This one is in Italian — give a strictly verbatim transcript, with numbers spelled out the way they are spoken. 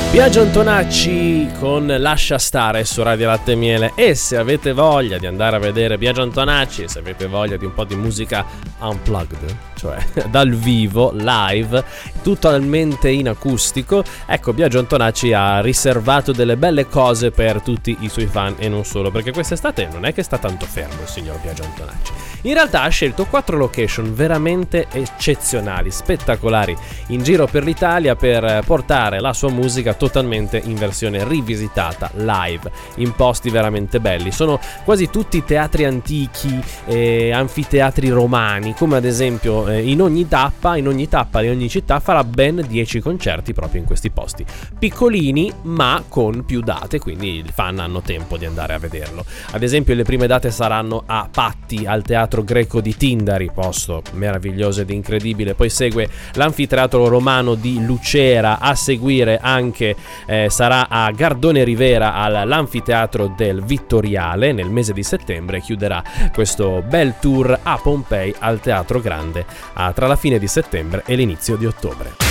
Biagio Antonacci con Lascia Stare su Radio Latte e Miele. E se avete voglia di andare a vedere Biagio Antonacci, se avete voglia di un po' di musica unplugged, cioè dal vivo, live, totalmente in acustico, ecco, Biagio Antonacci ha riservato delle belle cose per tutti i suoi fan e non solo, perché quest'estate non è che sta tanto fermo il signor Biagio Antonacci. In realtà ha scelto quattro location veramente eccezionali, spettacolari, in giro per l'Italia per portare la sua musica totalmente in versione rivisitata, live, in posti veramente belli. Sono quasi tutti teatri antichi, eh, anfiteatri romani, come ad esempio eh, in ogni tappa, in ogni tappa di ogni città farà ben dieci concerti proprio in questi posti. Piccolini ma con più date, quindi i fan hanno tempo di andare a vederlo. Ad esempio le prime date saranno a Patti, al Teatro Greco di Tindari, posto meraviglioso ed incredibile. Poi segue l'anfiteatro romano di Lucera, a seguire anche Eh, sarà a Gardone Rivera all'anfiteatro del Vittoriale nel mese di settembre, e chiuderà questo bel tour a Pompei al Teatro Grande ah, tra la fine di settembre e l'inizio di ottobre.